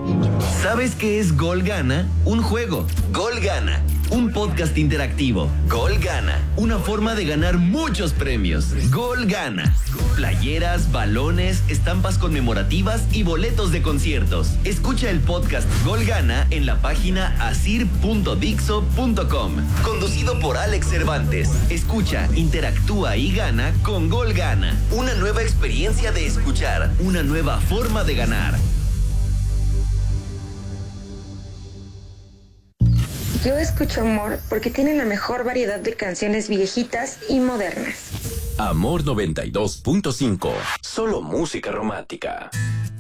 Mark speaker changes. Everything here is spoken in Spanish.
Speaker 1: ¿Sabes qué es Gol Gana? Un juego. Gol Gana. Un podcast interactivo. Gol Gana. Una forma de ganar muchos premios. Gol Gana. Playeras, balones, estampas conmemorativas y boletos de conciertos. Escucha el podcast Gol Gana en la página asir.dixo.com. Conducido por Alex Cervantes. Escucha, interactúa y gana con Gol Gana. Una nueva experiencia de escuchar. Una nueva forma de ganar.
Speaker 2: Yo escucho Amor porque tiene la mejor variedad de canciones viejitas y modernas.
Speaker 3: Amor 92.5. Solo música romántica.